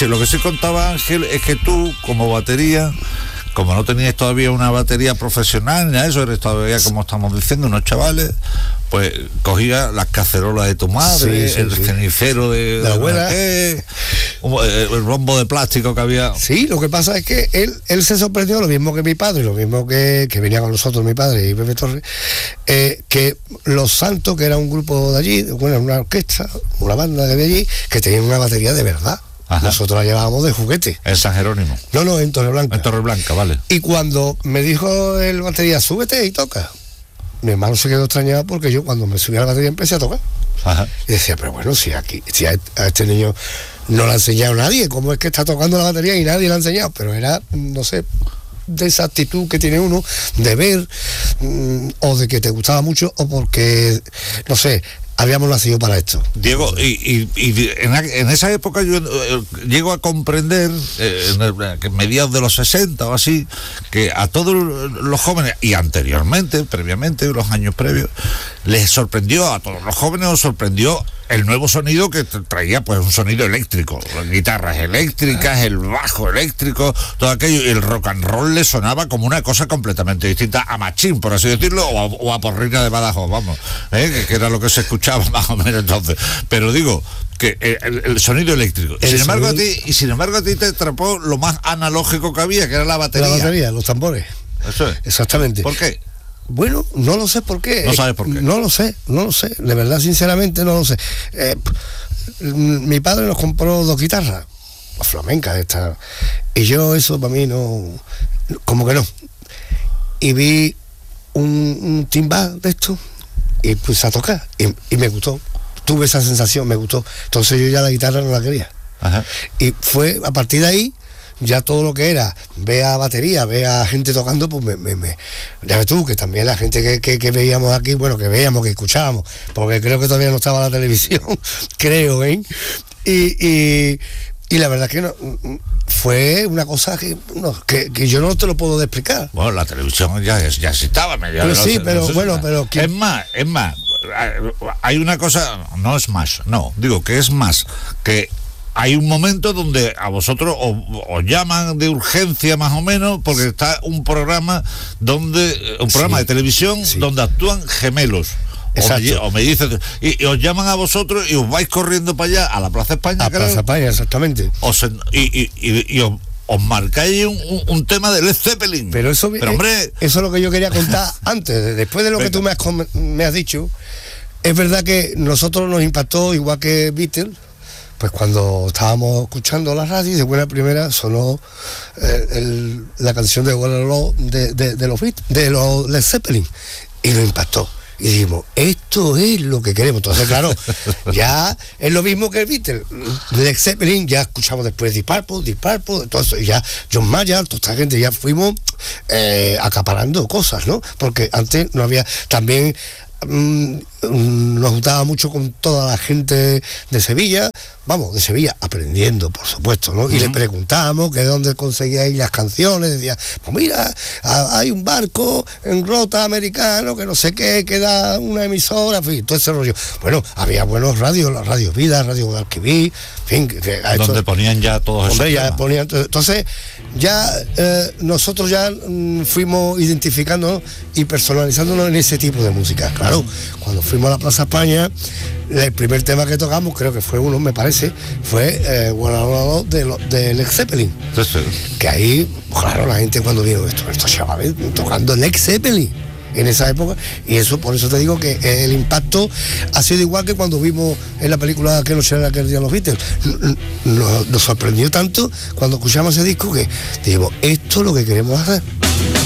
lo que sí contaba Ángel es que tú, como batería, como no tenías todavía una batería profesional, ni nada de eso, eres todavía, como estamos diciendo, unos chavales, pues cogía las cacerolas de tu madre, el cenicero de la abuela, el rombo de plástico que había. Sí, lo que pasa es que él se sorprendió, lo mismo que mi padre, lo mismo que venía con nosotros mi padre y Pepe Torres, que Los Santos, que era un grupo de allí, bueno, una orquesta, una banda de allí, que tenían una batería de verdad. Ajá. Nosotros la llevábamos de juguete. ¿En San Jerónimo? No, en Torreblanca. En Torreblanca, vale. Y cuando me dijo el batería, súbete y toca, mi hermano se quedó extrañado porque yo cuando me subí a la batería empecé a tocar. Ajá. Y decía, pero bueno, si a este niño no le ha enseñado nadie, ¿cómo es que está tocando la batería y nadie le ha enseñado? Pero era, no sé, de esa actitud que tiene uno de ver, o de que te gustaba mucho, o porque, no sé, habíamos nacido para esto. Diego, y en esa época yo llego a comprender, en mediados de los 60 o así, que a todos los jóvenes, y anteriormente, previamente, los años previos, les sorprendió, a todos los jóvenes nos sorprendió el nuevo sonido que traía, pues un sonido eléctrico, las guitarras eléctricas, el bajo eléctrico, todo aquello, y el rock and roll le sonaba como una cosa completamente distinta a Machín, por así decirlo, o a Porrina de Badajoz, vamos, que era lo que se escuchaba más o menos entonces. Pero digo que el sonido eléctrico, sin embargo a ti te atrapó lo más analógico que había, que era la batería. La batería, los tambores. Eso es. Exactamente. ¿Por qué? Bueno, no lo sé por qué. ¿No sabes por qué? No lo sé. De verdad, sinceramente, no lo sé. Mi padre nos compró 2 guitarras, flamencas estas, y yo eso para mí no, como que no. Y vi un timbal de esto y puse a tocar y me gustó. Tuve esa sensación, me gustó. Entonces yo ya la guitarra no la quería. Ajá. Y fue a partir de ahí, ya todo lo que era, ve a batería, ve a gente tocando, pues ya ves tú, que también la gente que veíamos aquí, bueno, que veíamos, que escuchábamos, porque creo que todavía no estaba la televisión, creo, ¿eh? Y la verdad que no, fue una cosa que yo no te lo puedo explicar. Bueno, la televisión ya estaba medio. Pero sí, pero bueno, pero... Es más, hay una cosa, digo que es más, que hay un momento donde a vosotros os llaman de urgencia más o menos, porque está un programa de televisión, sí, donde actúan gemelos. O me dicen, y os llaman a vosotros y os vais corriendo para allá, a la Plaza España. Plaza España, exactamente. Y os marcáis un tema de Led Zeppelin. Pero hombre, eso es lo que yo quería contar antes, después de lo que tú me has dicho. Es verdad que nosotros nos impactó igual que Beatles. Pues cuando estábamos escuchando la radio, de buena primera sonó la canción de Waterloo de los Led Zeppelin, y nos impactó. Y dijimos, esto es lo que queremos. Entonces, claro, ya es lo mismo que el Beatles. Led Zeppelin, ya escuchamos después Deep Purple, entonces ya John Mayer, toda esta gente, ya fuimos acaparando cosas, ¿no? Porque antes no había, también nos juntaba mucho con toda la gente de Sevilla, aprendiendo, por supuesto, ¿no? Y le preguntábamos que de dónde conseguíais las canciones, decía, pues mira, hay un barco en Rota americano, que no sé qué, que da una emisora, en fin, todo ese rollo. Bueno, había buenos radios, la Radio Vida, Radio Guadalquivir, en fin, donde ponían ya todos esos temas. Ponían, entonces ya nosotros ya fuimos identificándonos y personalizándonos en ese tipo de música. Claro, cuando fuimos a la Plaza España, el primer tema que tocamos, creo que fue uno, me parece, fue Waterloo de Led Zeppelin. Sí. Que ahí, claro, la gente cuando vino estos chavales tocando Led Zeppelin en esa época, y eso, por eso te digo que el impacto ha sido igual que cuando vimos en la película Que noche era aquel día los Beatles. Nos sorprendió tanto cuando escuchamos ese disco que dijimos, esto es lo que queremos hacer.